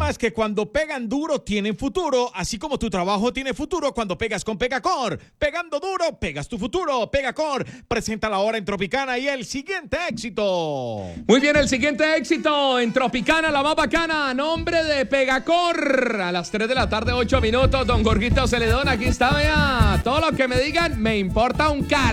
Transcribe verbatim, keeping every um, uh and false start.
más que cuando pegan duro tienen futuro, así como tu trabajo tiene futuro cuando pegas con Pegacor. Pegando duro, pegas tu futuro. Pegacor presenta la hora en Tropicana y el siguiente éxito. Muy bien, el siguiente éxito en Tropicana, la más bacana, nombre de Pegacor. A las tres de la tarde, ocho minutos, don Jorgito Celedón, aquí está, vea. Todo lo que me digan me importa un car.